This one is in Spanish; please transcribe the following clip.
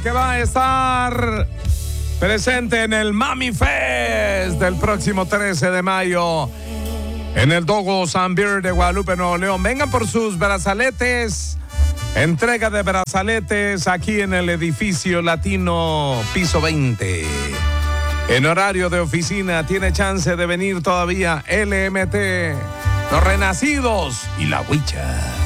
que va a estar presente en el Mami Fest del próximo 13 de mayo en el Douglas and Beer de Guadalupe, Nuevo León. Vengan por sus brazaletes. Entrega de brazaletes aquí en el edificio latino piso 20. En horario de oficina tiene chance de venir todavía LMT, Los Renacidos y La Huicha.